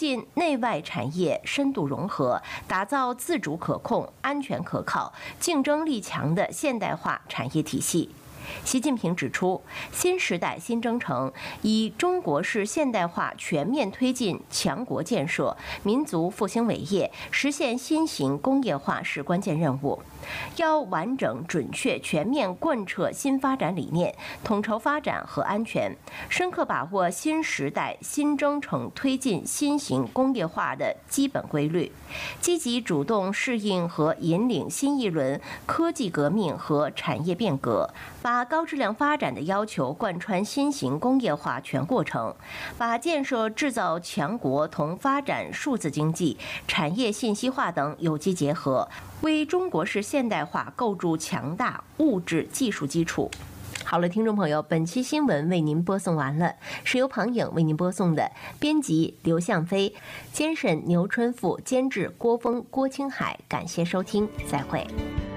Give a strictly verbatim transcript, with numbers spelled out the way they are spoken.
进内外产业深度融合，打造自主可控、安全可靠、竞争力强的现代化产业体系。习近平指出，新时代新征程以中国式现代化全面推进强国建设、民族复兴伟业，实现新型工业化是关键任务。要完整、准确、全面贯彻新发展理念，统筹发展和安全，深刻把握新时代新征程推进新型工业化的基本规律，积极主动适应和引领新一轮科技革命和产业变革，把高质量发展的要求贯穿新型工业化全过程，把建设制造强国同发展数字经济、产业信息化等有机结合，为中国式现代化构筑强大物质技术基础。好了，听众朋友，本期新闻为您播送完了，是由庞颖为您播送的，编辑刘向飞，监审牛春富，监制郭峰、郭青海，感谢收听，再会。